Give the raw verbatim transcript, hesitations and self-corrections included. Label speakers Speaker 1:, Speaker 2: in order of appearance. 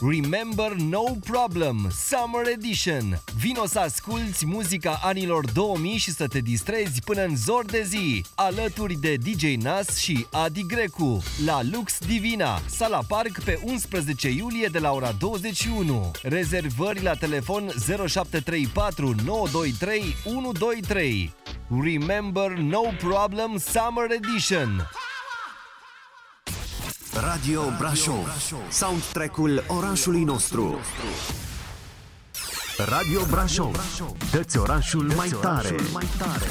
Speaker 1: Remember No Problem, Summer Edition. Vino să asculți muzica anilor două mii și să te distrezi până în zor de zi, alături de D J Nas și Adi Grecu, la Lux Divina, Sala Park, pe unsprezece iulie de la ora douăzeci și unu. Rezervări la telefon zero șapte trei patru nouă doi trei unu doi trei. Remember No Problem, Summer Edition.
Speaker 2: Radio Brașov, soundtrack-ul orașului nostru. Radio Brașov, dă-ți orașul mai tare.